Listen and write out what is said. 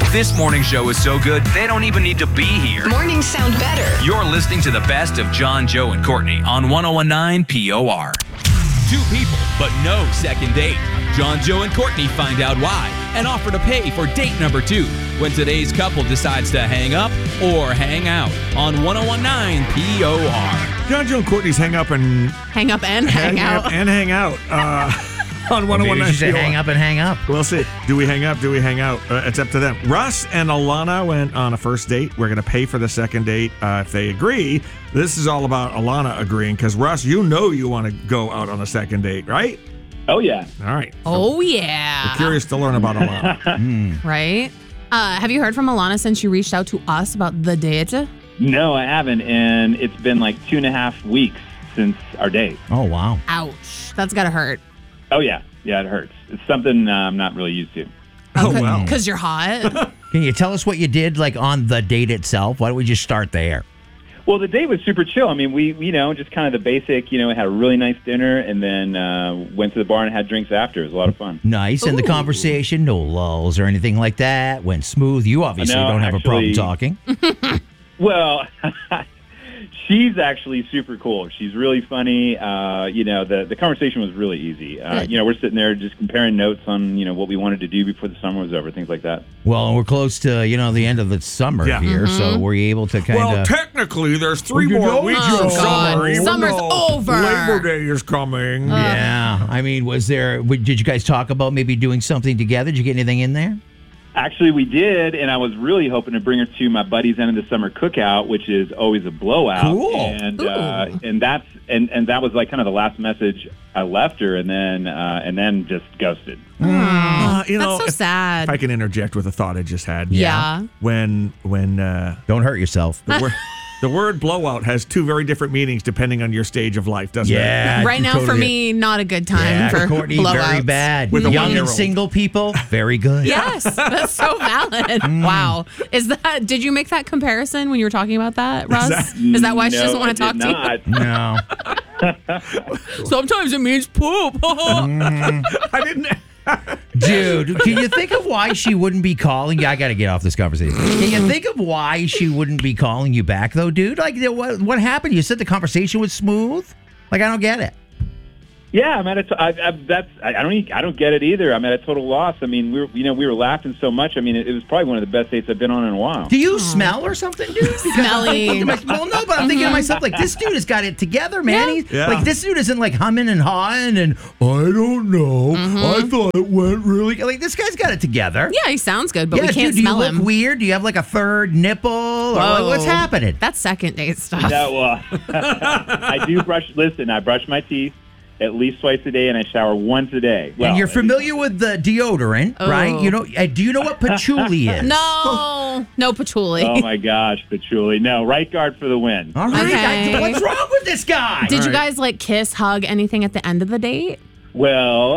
This morning show is so good, they don't even need to be here. Mornings sound better. You're listening to the best of John, Joe, and Courtney on 1019 POR. Two people, but no second date. John, Joe, and Courtney find out why and offer to pay for date number 2 when today's couple decides to hang up or hang out on 1019 POR. John, Joe, and Courtney's hang up and Hang up and hang out. And hang out. On 1019 Maybe you should POR. hang up and hang up. We'll see. Do we hang up? Do we hang out? It's up to them. Russ and Alana went on a first date. We're going to pay for the second date if they agree. This is all about Alana agreeing because, Russ, you know you want to go out on a second date, right? Oh, yeah. All right. Oh, yeah. We're curious to learn about Alana. Right? Have you heard from Alana since you reached out to us about the date? No, I haven't. And it's been like 2.5 weeks since our date. Oh, wow. Ouch. That's got to hurt. Oh, yeah. Yeah, it hurts. It's something I'm not really used to. Oh, wow. Because you're hot. Can you tell us what you did like on the date itself? Why don't we just start there? Well, the date was super chill. I mean, we just kind of the basic, had a really nice dinner and then went to the bar and had drinks after. It was a lot of fun. Nice. And the conversation, no lulls or anything like that. Went smooth. You obviously No, don't have a problem actually- talking. Well, she's actually super cool. She's really funny. The conversation was really easy. We're sitting there just comparing notes on, what we wanted to do before the summer was over, things like that. Well, we're close to, the end of the summer Yeah. here. So were you able to kind of... Well, technically, there's 3 more weeks Oh, of God. summer. even Summer's though over. Labor Day is coming. yeah. I mean, did you guys talk about maybe doing something together? Did you get anything in there? Actually, we did, and I was really hoping to bring her to my buddy's end of the summer cookout, which is always a blowout. Cool. And that was like kind of the last message I left her, and then just ghosted. That's so sad. If I can interject with a thought I just had. Yeah. When Don't hurt yourself. the word blowout has 2 very different meanings depending on your stage of life, doesn't it? Yeah. Right now, for me, not a good time Yeah, for Courtney, blowouts. very bad. With a Young and 1-year-old. single people, very good. Yes, that's so valid. Wow. Did you make that comparison when you were talking about that, Russ? Is that why she doesn't want to talk to you? No. Sometimes it means poop. I didn't. Dude, can you think of why she wouldn't be calling you? I got to get off this conversation. Can you think of why she wouldn't be calling you back, though, dude? Like, what happened? You said the conversation was smooth? Like, I don't get it. Yeah, I'm at I don't get it either. I'm at a total loss. I mean, we were laughing so much. I mean, it was probably one of the best dates I've been on in a while. Do you smell or something, dude? Because Smelly. Well, no, but I'm thinking to myself, like, this dude has got it together, man. Yeah. He's, Yeah. Like, this dude isn't, like, humming and hawing and, I don't know. I thought it went really good. Like, this guy's got it together. Yeah, he sounds good, but we can't dude, smell do you him. look weird? Do you have, like, a third nipple? Or what's Whoa. happening? That's second date stuff. Yeah, well, I do I brush my teeth at least twice a day, and I shower once a day. Well, And you're familiar with the deodorant, right? Oh. Do you know what patchouli is? No patchouli. Oh my gosh, patchouli! No, right guard for the win. All right. Okay. What's wrong with this guy? Did you guys kiss, hug, anything at the end of the date? Well,